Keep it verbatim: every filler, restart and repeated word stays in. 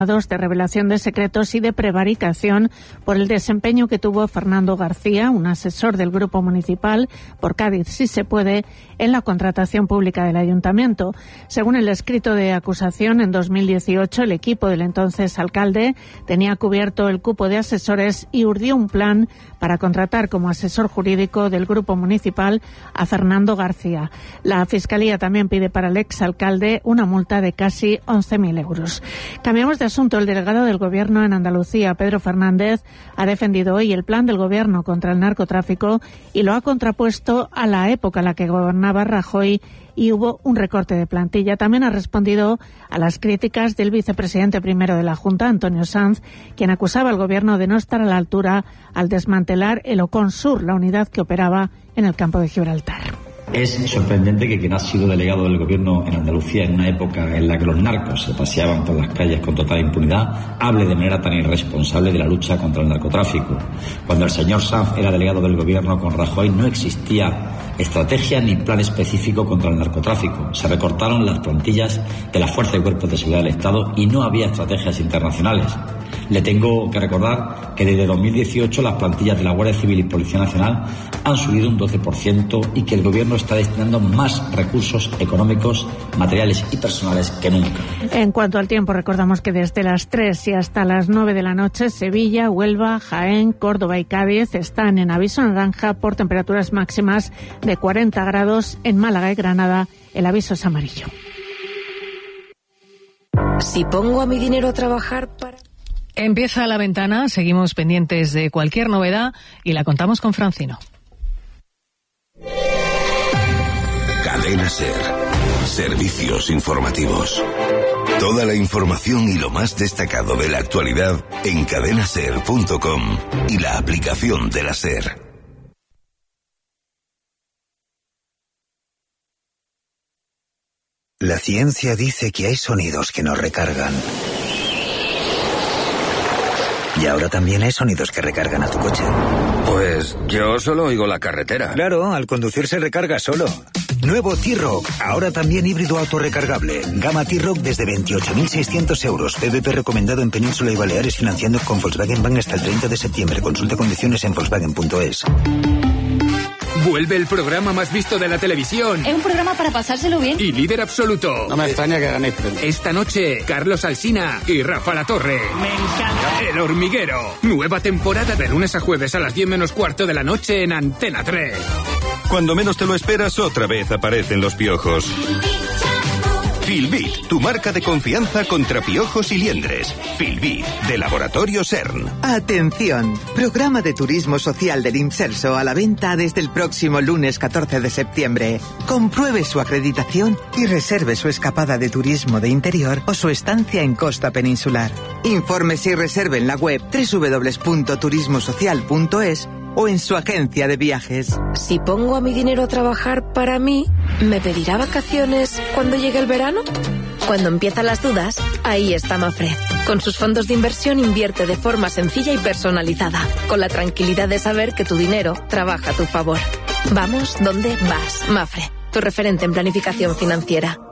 de revelación de secretos y de prevaricación por el desempeño que tuvo Fernando García, un asesor del Grupo Municipal, por Cádiz sí se puede, en la contratación pública del Ayuntamiento. Según el escrito de acusación, en dos mil dieciocho el equipo del entonces alcalde tenía cubierto el cupo de asesores y urdió un plan para contratar como asesor jurídico del Grupo Municipal a Fernando García. La Fiscalía también pide para el exalcalde una multa de casi once mil euros. Cambiamos de asunto. El delegado del Gobierno en Andalucía, Pedro Fernández, ha defendido hoy el plan del Gobierno contra el narcotráfico y lo ha contrapuesto a la época en la que gobernaba Rajoy y hubo un recorte de plantilla. También ha respondido a las críticas del vicepresidente primero de la Junta, Antonio Sanz, quien acusaba al Gobierno de no estar a la altura al desmantelar el Ocon Sur, la unidad que operaba en el campo de Gibraltar. Es sorprendente que quien ha sido delegado del Gobierno en Andalucía en una época en la que los narcos se paseaban por las calles con total impunidad hable de manera tan irresponsable de la lucha contra el narcotráfico. Cuando el señor Sanz era delegado del Gobierno con Rajoy no existía estrategia ni plan específico contra el narcotráfico. Se recortaron las plantillas de las fuerzas y cuerpos de seguridad del Estado y no había estrategias internacionales. Le tengo que recordar que desde dos mil dieciocho las plantillas de la Guardia Civil y Policía Nacional han subido un doce por ciento y que el Gobierno está destinando más recursos económicos, materiales y personales que nunca. En cuanto al tiempo, recordamos que desde las tres y hasta las nueve de la noche, Sevilla, Huelva, Jaén, Córdoba y Cádiz están en aviso naranja por temperaturas máximas de cuarenta grados. En Málaga y Granada el aviso es amarillo. Si pongo a mi dinero a trabajar para... Empieza La Ventana, seguimos pendientes de cualquier novedad y la contamos con Francino. Cadena SER. Servicios informativos. Toda la información y lo más destacado de la actualidad en cadena ser punto com y la aplicación de la SER. La ciencia dice que hay sonidos que nos recargan. Y ahora también hay sonidos que recargan a tu coche. Pues yo solo oigo la carretera. Claro, al conducir se recarga solo. Nuevo T-Rock, ahora también híbrido autorrecargable. Gama T-Rock desde veintiocho mil seiscientos euros. P V P recomendado en Península y Baleares, financiando con Volkswagen Bank hasta el treinta de septiembre. Consulta condiciones en Volkswagen punto es. Vuelve el programa más visto de la televisión. Es un programa para pasárselo bien. Y líder absoluto. No me extraña que ganéis premio. Esta noche, Carlos Alsina y Rafa Latorre. Me encanta. El Hormiguero. Nueva temporada de lunes a jueves a las diez menos cuarto de la noche en Antena tres. Cuando menos te lo esperas, otra vez aparecen los piojos. Filbit, tu marca de confianza contra piojos y liendres. Filbit, de Laboratorio CERN. Atención, programa de turismo social del IMSERSO a la venta desde el próximo lunes catorce de septiembre. Compruebe su acreditación y reserve su escapada de turismo de interior o su estancia en costa peninsular. Infórmese y reserve en la web doble u doble u doble u punto turismo social punto es o en su agencia de viajes. Si pongo a mi dinero a trabajar para mí, ¿me pedirá vacaciones cuando llegue el verano? Cuando empiezan las dudas, ahí está Mafre. Con sus fondos de inversión invierte de forma sencilla y personalizada, con la tranquilidad de saber que tu dinero trabaja a tu favor. Vamos donde vas, Mafre, tu referente en planificación financiera.